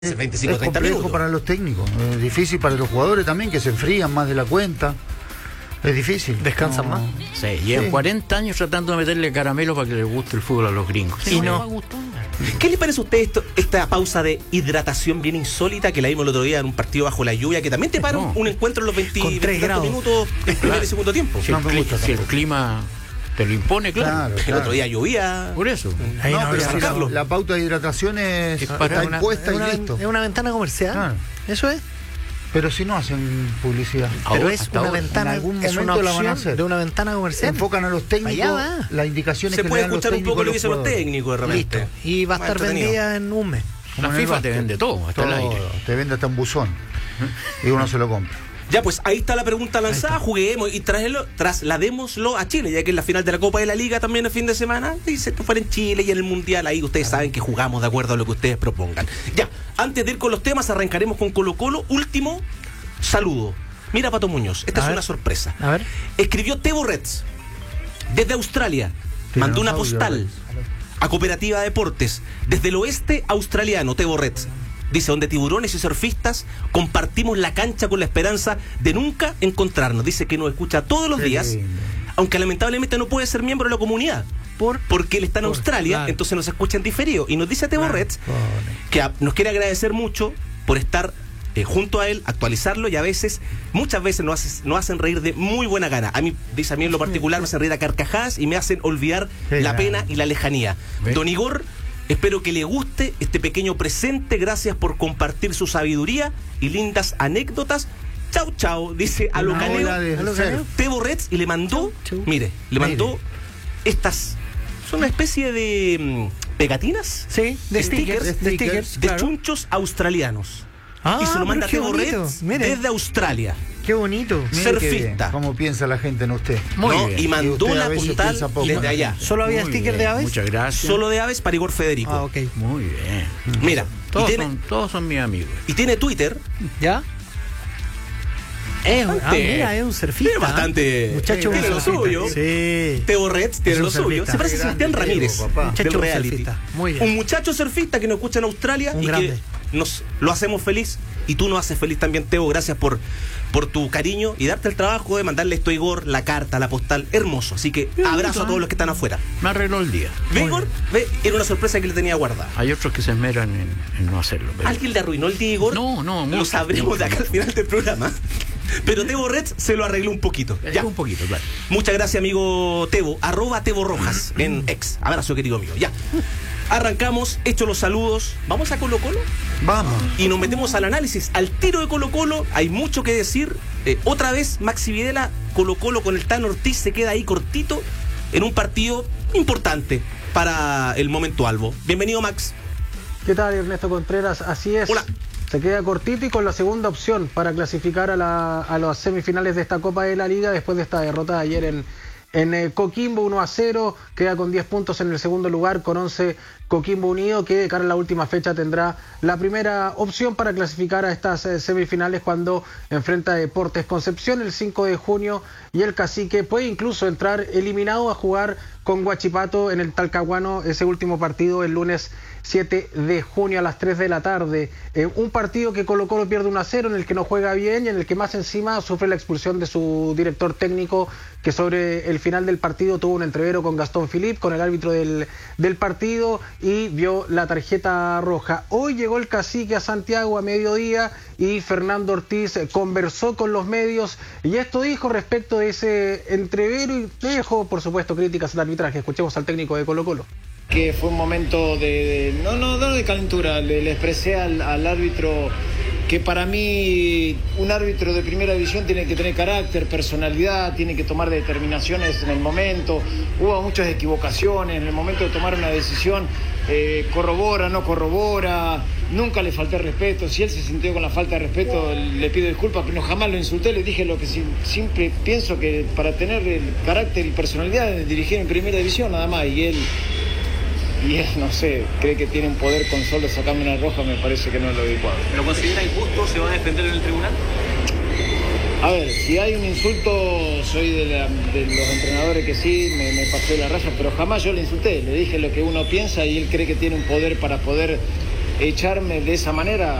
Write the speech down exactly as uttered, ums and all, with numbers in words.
veinticinco, es treinta complejo minutos. para los técnicos, es difícil para los jugadores también, que se enfrían más de la cuenta. Es difícil. ¿Descansan no, más? Sí, llevan Sí. cuarenta años tratando de meterle caramelo para que les guste el fútbol a los gringos. Y no. les gustó. ¿Qué le parece a usted esto, esta pausa de hidratación bien insólita que la vimos el otro día en un partido bajo la lluvia, que también te para No. un, un encuentro en los veinte, Con tres veinte grados. minutos en primer y segundo tiempo? Si, No el, me cli- gusta si el tampoco. clima te lo impone, claro. Claro, El claro. otro día llovía. Por eso. Ahí No, no pero habría si la, sacarlo. la pauta de hidratación es, Es para está una, impuesta es y una, listo. es una ventana comercial. Claro. Eso es. Pero si no hacen publicidad. Pero Ahora, es hasta una ahora. ventana, En algún es una momento la van a opción hacer. de una ventana Se comercial. enfocan a los técnicos, Allá va. las indicaciones Se que puede le dan los escuchar un técnicos poco a lo que dicen los jugadores. técnicos de repente. Listo. Y va a Más estar entretenido. vendida en un mes. Como La en el FIFA te básquet. vende todo, hasta el Todo, aire. te vende hasta un buzón y uno se lo compra. Ya, pues ahí está la pregunta lanzada, juguemos y trasladémoslo, trasladémoslo a Chile, ya que en la final de la Copa de la Liga también el fin de semana, dice, esto fuera en Chile y en el Mundial, ahí ustedes saben que jugamos de acuerdo a lo que ustedes propongan. Ya, antes de ir con los temas, arrancaremos con Colo Colo. Último saludo. Mira, Pato Muñoz, esta A es ver. una sorpresa. A ver. Escribió Tebo Reds desde Australia, Sí, mandó no una sabía, postal Reds. a Cooperativa Deportes desde el oeste australiano, Tebo Reds. Dice, donde tiburones y surfistas compartimos la cancha con la esperanza de nunca encontrarnos. Dice que nos escucha todos los Qué días, lindo. aunque lamentablemente no puede ser miembro de la comunidad. Por Porque él está en Por- Australia, claro. entonces nos escucha en diferido. Y nos dice a Tebo Claro. Reds Pobre. que a- nos quiere agradecer mucho por estar eh, junto a él, actualizarlo, y a veces, muchas veces nos, hace- nos hacen reír de muy buena gana. A mí, dice a mí en lo particular, me hacen reír a carcajadas y me hacen olvidar Qué la grande. pena y la lejanía. ¿Ve? Don Igor, espero que le guste este pequeño presente. Gracias por compartir su sabiduría y lindas anécdotas. Chau, chau, dice a lo Una caneo, ola de a lo surf. caneo. Tebo Reds, y le mandó, Chau, chau. mire, le mandó Mire. estas, son una especie de mm, pegatinas Sí, de Stickers, stickers, de stickers, de claro. chunchos australianos. Ah, y se lo manda a pero Tebo qué bonito. Reds Mire. desde Australia. Qué bonito. Mire surfista. qué bien, cómo piensa la gente en usted. Muy ¿no? bien. Y mandó Y usted a la veces postal piensa poco. desde allá. ¿Solo había Muy stickers de bien, aves? Muchas gracias. Solo de aves para Igor Federico. Ah, ok. Muy bien. Mira, y Todos, tiene, son, todos son mis amigos. y tiene Twitter. ¿Ya? Eh, ah, Bastante- mira, es un surfista. es bastante- Muchacho, tiene un lo surfista. suyo. Sí. Tebo Reds tiene un lo suyo. surfista. Se parece a Qué Sebastián grande Ramírez Tebo, papá. Muchacho, del un reality. surfista. Muy bien. Un muchacho surfista que nos escucha en Australia Un y grande. que nos lo hacemos feliz. Y tú nos haces feliz también, Tebo. Gracias por, por tu cariño y darte el trabajo de mandarle esto a Igor, la carta, la postal. Hermoso. Así que Qué abrazo bonito, a todos ¿eh? los que están afuera. Me arregló el día. ¿Ve, Muy Igor? ¿Ve? Era una sorpresa que le tenía guardada. Hay otros que se esmeran en, en no hacerlo. pero- ¿Alguien le arruinó el día, Igor? No, no, Lo mucho, sabremos de acá mucho, al final del programa. Pero Tebo Reds se lo arregló un poquito. Ya. Ya. Un poquito, claro. Muchas gracias, amigo Tebo. Arroba Tebo Rojas en ex. Abrazo, querido mío. Ya. Arrancamos, hechos los saludos. ¿Vamos a Colo Colo? Vamos. Y nos metemos al análisis, al tiro de Colo Colo. Hay mucho que decir. Eh, otra vez, Maxi Videla, Colo Colo con el Tano Ortiz se queda ahí cortito en un partido importante para el momento albo. Bienvenido, Max. ¿Qué tal, Ernesto Contreras? Así es. Hola. Se queda cortito y con la segunda opción para clasificar a, la, a las semifinales de esta Copa de la Liga después de esta derrota de ayer en, en eh, Coquimbo uno a cero. Queda con diez puntos en el segundo lugar, con once Coquimbo Unido, que de cara a la última fecha tendrá la primera opción para clasificar a estas eh, semifinales cuando enfrenta a Deportes Concepción el cinco de junio, y el Cacique puede incluso entrar eliminado a jugar con Huachipato en el Talcahuano ese último partido el lunes siete de junio a las tres de la tarde. Eh, un partido que Colo Colo pierde uno a cero, en el que no juega bien y en el que más encima sufre la expulsión de su director técnico, que sobre el final del partido tuvo un entrevero con Gastón Philippe, con el árbitro del, del partido, y vio la tarjeta roja. Hoy llegó el Cacique a Santiago a mediodía y Fernando Ortiz conversó con los medios y esto dijo respecto de ese entrevero, y dejó por supuesto críticas al arbitraje. Escuchemos al técnico de Colo Colo. Que fue un momento de, de- no, no, no de calentura, le, le expresé al, al árbitro que para mí un árbitro de primera división tiene que tener carácter, personalidad, tiene que tomar determinaciones en el momento. Hubo muchas equivocaciones en el momento de tomar una decisión, eh, corrobora, no corrobora, nunca le falté respeto. Si él se sintió con la falta de respeto, le pido disculpas, pero no, jamás lo insulté, le dije lo que si- siempre pienso, que para tener el carácter y personalidad de dirigir en primera división nada más, y él y él, no sé, cree que tiene un poder con solo sacarme una roja, me parece que no es lo adecuado. ¿Lo considera injusto? ¿Se va a defender en el tribunal? A ver, si hay un insulto, soy de, la- de los entrenadores que sí, me, me pasé la raya, pero jamás yo le insulté, le dije lo que uno piensa y él cree que tiene un poder para poder echarme de esa manera.